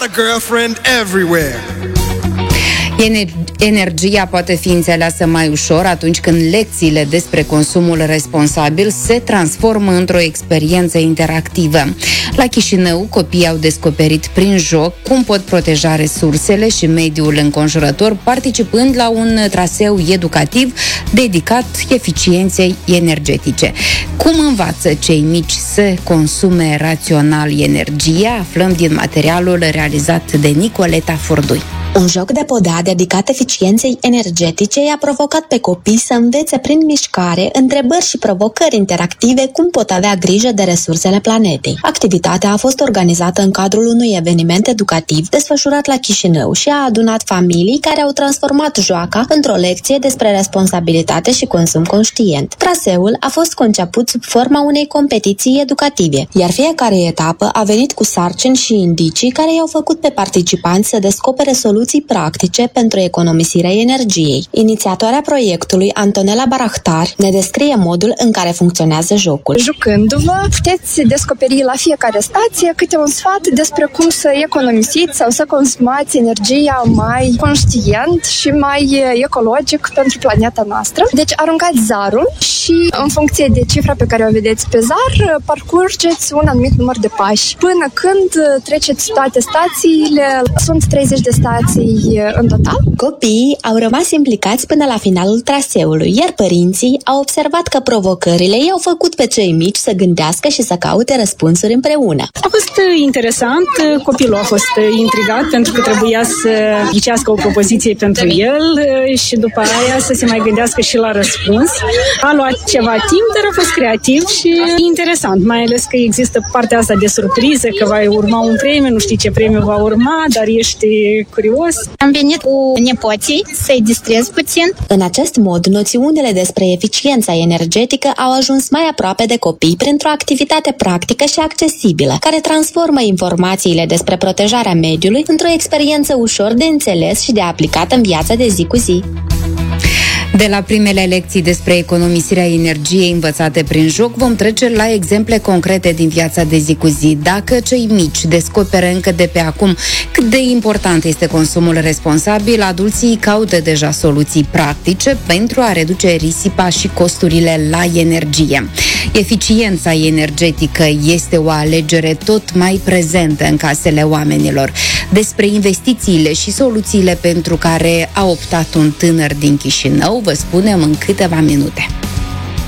girlfriend everywhere. Energia poate fi înțeleasă mai ușor atunci când lecțiile despre consumul responsabil se transformă într-o experiență interactivă. La Chișinău, copiii au descoperit prin joc cum pot proteja resursele și mediul înconjurător, participând la un traseu educativ dedicat eficienței energetice. Cum învață cei mici să consume rațional energia? Aflăm din materialul realizat de Nicoleta Furdui. Un joc de podea dedicat eficienței energetice i-a provocat pe copii să învețe prin mișcare întrebări și provocări interactive cum pot avea grijă de resursele planetei. Activitatea a fost organizată în cadrul unui eveniment educativ desfășurat la Chișinău și a adunat familii care au transformat joaca într-o lecție despre responsabilitate și consum conștient. Traseul a fost conceput sub forma unei competiții educative, iar fiecare etapă a venit cu sarcini și indicii care i-au făcut pe participanți să descopere soluții practice pentru economisirea energiei. Inițiatoarea proiectului, Antonela Barahtar, ne descrie modul în care funcționează jocul. Jucându-vă, puteți descoperi la fiecare stație câte un sfat despre cum să economisiți sau să consumați energia mai conștient și mai ecologic pentru planeta noastră. Deci aruncați zarul și în funcție de cifra pe care o vedeți pe zar, parcurgeți un anumit număr de pași. Până când treceți toate stațiile, sunt 30 de stații în total. Copiii au rămas implicați până la finalul traseului, iar părinții au observat că provocările i-au făcut pe cei mici să gândească și să caute răspunsuri împreună. A fost interesant, copilul a fost intrigat pentru că trebuia să ghicească o propoziție pentru el și după aia să se mai gândească și la răspuns. A luat ceva timp, dar a fost creativ și interesant, mai ales că există partea asta de surpriză, că va urma un premiu, nu știi ce premiu va urma, dar ești curios. Am venit cu nepoții să-i distrez puțin. În acest mod, noțiunile despre eficiența energetică au ajuns mai aproape de copii printr-o activitate practică și accesibilă, care transformă informațiile despre protejarea mediului într-o experiență ușor de înțeles și de aplicat în viața de zi cu zi. De la primele lecții despre economisirea energiei învățate prin joc, vom trece la exemple concrete din viața de zi cu zi. Dacă cei mici descoperă încă de pe acum cât de important este consumul responsabil, adulții caută deja soluții practice pentru a reduce risipa și costurile la energie. Eficiența energetică este o alegere tot mai prezentă în casele oamenilor. Despre investițiile și soluțiile pentru care a optat un tânăr din Chișinău vă spunem în câteva minute.